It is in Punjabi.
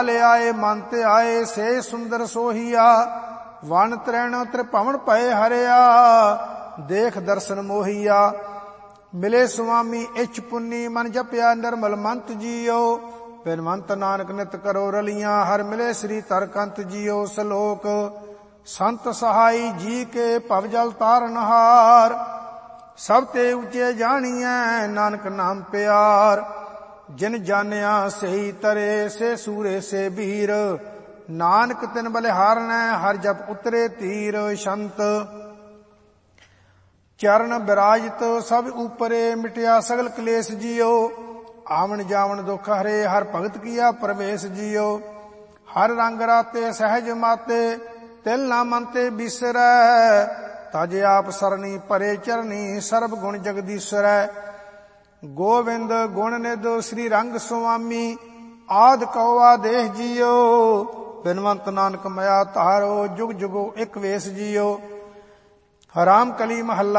ਆਏ ਮਨ ਤੇ ਆਏ ਸੇ ਸੁੰਦਰ ਸੋਹੀਆ। ਵਨ ਤਰੈਣ ਤ੍ਰਿਭਵਨ ਭਏ ਹਰਿਆ ਦੇਖ ਦਰਸ਼ਨ ਮੋਹੀਆ। ਮਿਲੇ ਸੁਆਮੀ ਇੱਛ ਪੁੰਨੀ ਮਨ ਜਪਿਆ ਨਿਰਮਲ ਮੰਤ ਜੀਓ। ਬਿਨਵੰਤ ਨਾਨਕ ਨਿਤ ਕਰੋ ਰਲੀਆਂ ਹਰ ਮਿਲੇ ਸ੍ਰੀ ਤਰਕੰਤ ਜੀਓ। ਸਲੋਕ ਸੰਤ ਸਹਾਈ ਜੀ ਕੇ ਭਵ ਜਲ ਤਾਰਨਹਾਰ। ਸਭ ਤੇ ਉੱਚੇ ਜਾਣੀਐ ਨਾਨਕ ਨਾਮ ਪਿਆਰ। ਜਿਨ ਜਾਣਿਆ ਸਹੀ ਤਰੇ ਸੇ ਸੂਰੇ ਸੇ ਵੀਰ। ਨਾਨਕ ਤਿਨ ਬਲਿਹਾਰਨੈ ਹਰ ਜਪ ਉਤਰੇ ਧੀਰ। ਸ਼ੰਤ ਚਰਨ ਬਿਰਾਜਤ ਸਭ ਉਪਰੇ ਮਿਟਿਆ ਸਗਲ ਕਲੇਸ਼ ਜੀਓ। ਆਵਣ ਜਾਵਣ ਦੁਖ ਹਰੇ ਹਰ ਭਗਤ ਕੀਆ ਪ੍ਰਵੇਸ਼ ਜੀਓ। ਹਰ ਰੰਗ ਰਾਤੇ ਸਹਿਜ ਮਾਤੇ ਤਿਲ ਨਾ ਮਨ ਤੇ ਬਿਸਰੈ। ਤਜ ਆਪ ਸਰਣੀ ਪਰੇ ਚਰਨੀ ਸਰਬ ਗੁਣ ਜਗਦੀਸ਼ਰੈ। ਗੋਵਿੰਦ ਗੁਣ ਨਿਧ ਸ੍ਰੀ ਰੰਗ ਸੁਆਮੀ ਆਦ ਕਉ ਆਦੇਸ਼ ਜੀਓ। ਬਿਨਵੰਤ ਨਾਨਕ ਮਇਆ ਧਾਰੋ ਜੁਗ ਜੁਗੋ ਇਕ ਵੇਸ ਜੀਓ। ਹਰਾਮ ਕਲੀ ਮਹੱਲਾ